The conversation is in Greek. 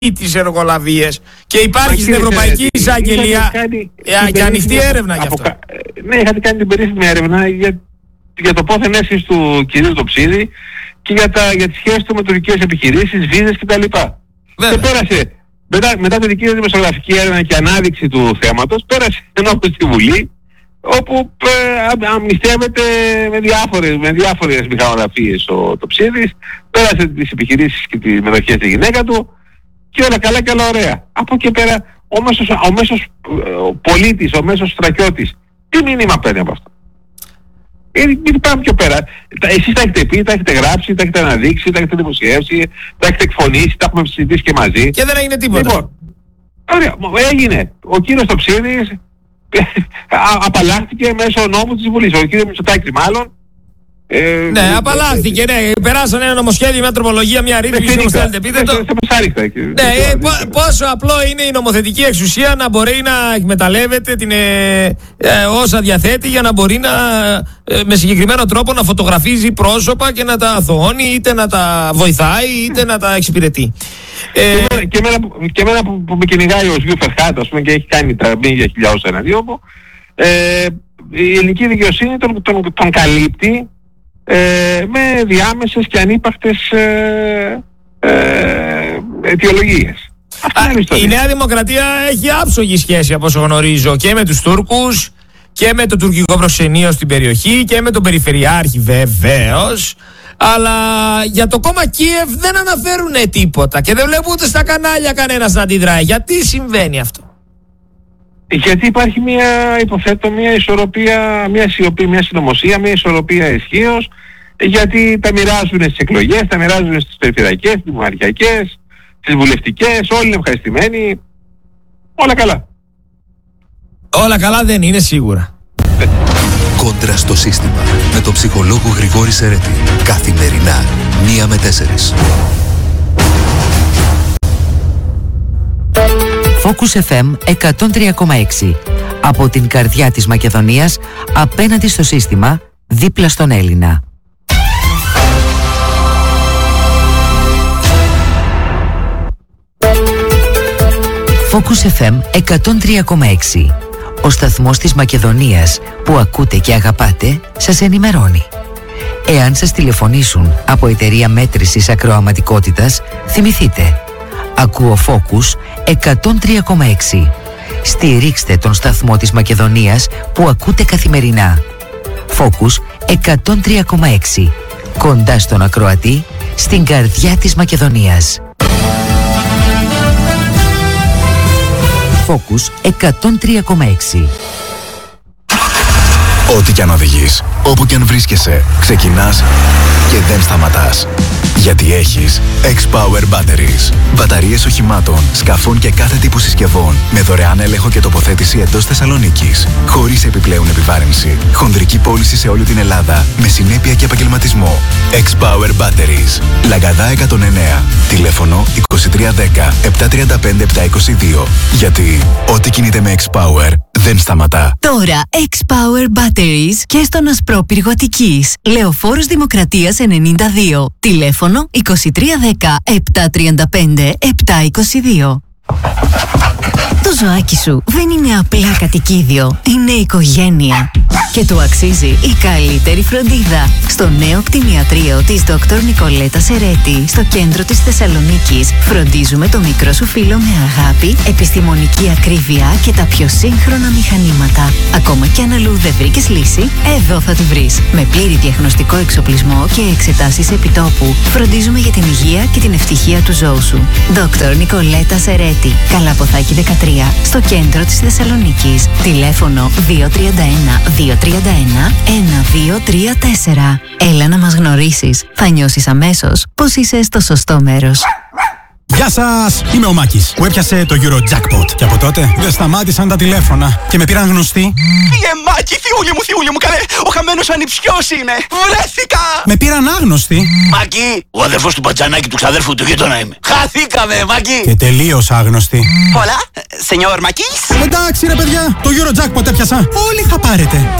τις εργολαβίες και υπάρχει στην Ευρωπαϊκή Εισαγγελία και ανοιχτή έρευνα γι' αυτό. Ναι, είχατε κάνει την περίφημη έρευνα για το πόθεν έσχεση του κυρίου Τοψίδη και για τις σχέσεις του με τουρκικές επιχειρήσεις, βίζες κτλ. Και πέρασε, μετά τη δική δημοσιογραφική έρευνα και ανάδειξη του θέματος, πέρασε ενώπιον στη Βουλή, όπου αμνηστεύεται με διάφορες μηχανογραφίες ο Τοψίδης, πέρασε τις επιχειρήσεις και τις μετοχές στη γυναίκα του και όλα καλά και όλα ωραία. Από εκεί πέρα ο μέσος πολίτης, ο μέσος στρατιώτης, τι μήνυμα παίρνει από αυτό? Μην πάμε πιο πέρα. Εσείς τα έχετε πει, τα έχετε γράψει, τα έχετε αναδείξει, τα έχετε δημοσιεύσει, τα έχετε εκφωνήσει, τα έχουμε συζητήσει και μαζί. Και δεν έγινε τίποτα. Λοιπόν, ωραία, έγινε. Ο κύριος Τοψίδης απαλλάχθηκε μέσω νόμου της Βουλής. Ο κύριος Μητσοτάκης μάλλον. Ναι, απαλλάχθηκε, ναι. Περάσανε ένα νομοσχέδιο, μια τροπολογία, μια ρύθμιση, όπως θέλετε πείτε το. Ναι, πόσο απλό είναι η νομοθετική εξουσία να μπορεί να εκμεταλλεύεται όσα διαθέτει για να μπορεί με συγκεκριμένο τρόπο να φωτογραφίζει πρόσωπα και να τα αθωώνει, είτε να τα βοηθάει, είτε να τα εξυπηρετεί. Και εμένα που με κυνηγάει ο Σβίου Φερχάτ, ας πούμε, και έχει κάνει τα μίλια χιλιάδες εναντίον μου, η ελληνική δικαιοσύνη τον καλύπτει με διάμεσες και ανύπαρκτες αιτιολογίες. Η Νέα Δημοκρατία έχει άψογη σχέση, από όσο γνωρίζω, και με τους Τούρκους και με το τουρκικό προξενείο στην περιοχή και με τον Περιφερειάρχη βεβαίως. Αλλά για το κόμμα Κίεβ δεν αναφέρουν τίποτα και δεν βλέπουν ούτε στα κανάλια κανένας να αντιδράει. Γιατί συμβαίνει αυτό? Γιατί υπάρχει μια ισορροπία, μια συνωμοσία, μια ισορροπία ισχύως, γιατί τα μοιράζουν στις εκλογές, τα μοιράζουν στις περιφερειακές, στις δημαρχιακές, στις βουλευτικές, όλοι είναι ευχαριστημένοι, όλα καλά. Όλα καλά δεν είναι σίγουρα. Κόντρα στο σύστημα με τον ψυχολόγο Γρηγόρη Σερέτη. Καθημερινά 1 με 4. Focus FM 103,6. Από την καρδιά της Μακεδονίας, απέναντι στο σύστημα, δίπλα στον Έλληνα. Focus FM 103,6. Ο σταθμός της Μακεδονίας που ακούτε και αγαπάτε σας ενημερώνει. Εάν σας τηλεφωνήσουν από εταιρεία μέτρησης ακροαματικότητας, θυμηθείτε. Ακούω Focus 103,6. Στηρίξτε τον σταθμό της Μακεδονίας που ακούτε καθημερινά. Focus 103,6. Κοντά στον ακροατή, στην καρδιά της Μακεδονίας. Focus 103,6. Ό,τι κι αν οδηγείς, όπου κι αν βρίσκεσαι, ξεκινάς και δεν σταματάς. Γιατί έχεις X-Power Batteries. Μπαταρίες οχημάτων, σκαφών και κάθε τύπου συσκευών με δωρεάν έλεγχο και τοποθέτηση εντός Θεσσαλονίκης. Χωρίς επιπλέον επιβάρυνση. Χονδρική πώληση σε όλη την Ελλάδα με συνέπεια και επαγγελματισμό. X-Power Batteries. Λαγκαδά 109. Τηλέφωνο 2310 735 722. Γιατί ό,τι κινείται με X-Power δεν σταματά. Τώρα X-Power Batteries και στον Ασπρόπυργο Αττικής. Λεωφόρος Δημοκρατίας 92. Τηλέφωνο 2310 735 722. Το ζωάκι σου δεν είναι απλά κατοικίδιο, είναι οικογένεια. Και του αξίζει η καλύτερη φροντίδα. Στο νέο κτηνιατρίο της Dr. Νικολέτα Σερέτη, στο κέντρο της Θεσσαλονίκης, φροντίζουμε το μικρό σου φίλο με αγάπη, επιστημονική ακρίβεια και τα πιο σύγχρονα μηχανήματα. Ακόμα κι αν αλλού δεν βρήκες λύση, εδώ θα τη βρεις. Με πλήρη διαγνωστικό εξοπλισμό και εξετάσεις επιτόπου, φροντίζουμε για την υγεία και την ευτυχία του ζώου σου. Dr. Νικολέτα Σερέτη, Καλαποθάκη 13, στο κέντρο της Θεσσαλονίκης. Τηλέφωνο 231 231 1234. Έλα να μας γνωρίσεις. Θα νιώσεις αμέσως πως είσαι στο σωστό μέρος. Γεια σας! Είμαι ο Μάκης που έπιασε το Eurojackpot. Και από τότε δεν σταμάτησαν τα τηλέφωνα και με πήραν γνωστοί. Μάκη, θειούλη μου, καλέ! Ο χαμένος ανιψιός είναι! Βρέθηκα! Με πήραν άγνωστοι. Μάκη, ο αδερφός του πατζανάκι του ξαδέρφου του γείτονα είμαι. Χαθήκαμε, Μάκη! Και τελείως άγνωστοι. Hola, señor Μάκης. Εντάξει ρε παιδιά, το Eurojackpot έπιασα. Όλοι θα πάρετε.